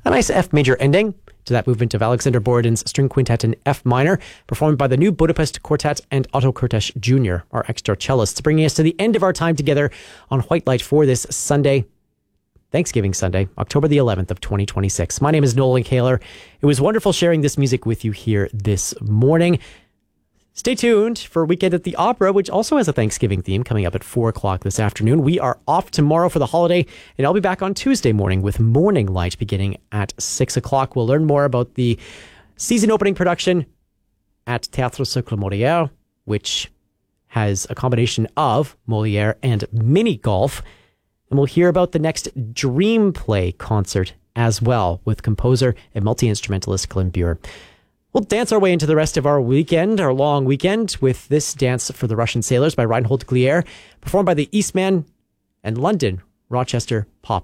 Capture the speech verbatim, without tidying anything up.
A nice F major ending to that movement of Alexander Borodin's string quintet in F minor, performed by the New Budapest Quartet and Otto Kurtes Junior, our extra cellists, bringing us to the end of our time together on White Light for this Sunday, Thanksgiving Sunday, October the eleventh of twenty twenty-six. My name is Nolan Kaler. It was wonderful sharing this music with you here this morning. Stay tuned for Weekend at the Opera, which also has a Thanksgiving theme, coming up at four o'clock this afternoon. We are off tomorrow for the holiday, and I'll be back on Tuesday morning with Morning Light beginning at six o'clock. We'll learn more about the season opening production at Théâtre Cercle Molière, which has a combination of Molière and mini golf. And we'll hear about the next Dream Play concert as well with composer and multi-instrumentalist Glenn Buhr. We'll dance our way into the rest of our weekend, our long weekend, with this Dance for the Russian Sailors by Reinhold Glier, performed by the Eastman and London Rochester Pop